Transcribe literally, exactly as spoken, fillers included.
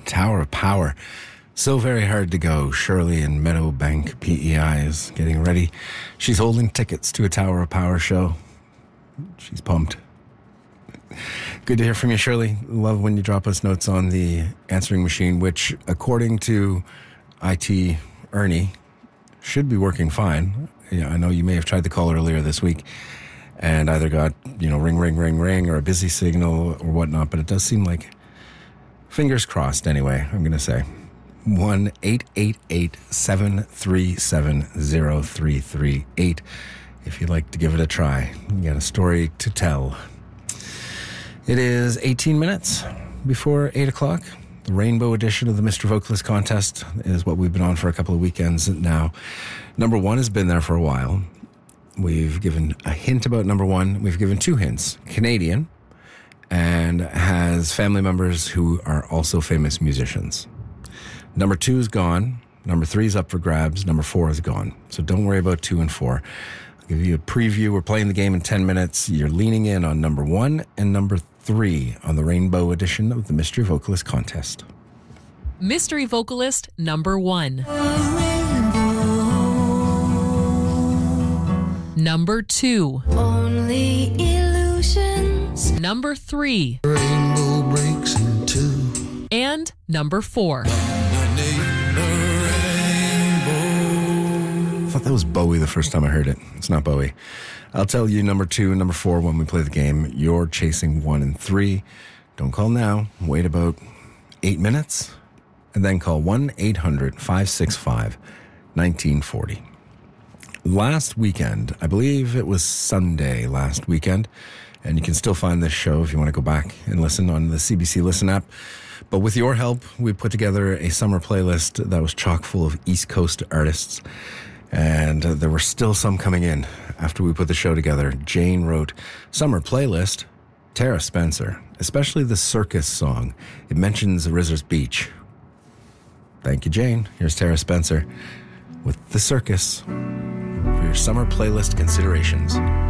Tower of Power. So very hard to go. Shirley in Meadowbank, P E I, is getting ready. She's holding tickets to a Tower of Power show. She's pumped. Good to hear from you, Shirley. Love when you drop us notes on the answering machine, which, according to I T Ernie, should be working fine. Yeah, I know you may have tried to call earlier this week and either got, you know, ring, ring, ring, ring, or a busy signal or whatnot, but it does seem like, fingers crossed anyway, I'm going to say. one eight eight eight, seven three seven, zero three three eight if you'd like to give it a try. You got a story to tell. It is eighteen minutes before eight o'clock. The Rainbow edition of the Mister Vocalist Contest is what we've been on for a couple of weekends now. Number one has been there for a while. We've given a hint about number one. We've given two hints. Canadian, and has family members who are also famous musicians. Number two is gone. Number three is up for grabs. Number four is gone. So don't worry about two and four. I'll give you a preview. We're playing the game in ten minutes. You're leaning in on number one and number three on the Rainbow edition of the Mystery Vocalist Contest. Mystery Vocalist number one. Number two. Only illusions. Number three. Rainbow breaks in two. And number four. I thought that was Bowie the first time I heard it. It's not Bowie. I'll tell you number two and number four when we play the game. You're chasing one and three. Don't call now. Wait about eight minutes. And then call one eight hundred, five six five, one nine four zero. Last weekend, I believe it was Sunday last weekend, and you can still find this show if you want to go back and listen on the C B C Listen app. But with your help, we put together a summer playlist that was chock full of East Coast artists. And uh, there were still some coming in after we put the show together. Jane wrote, "Summer playlist, Tara Spencer, especially the Circus song. It mentions Rizzers Beach." Thank you, Jane. Here's Tara Spencer with The Circus for your summer playlist considerations.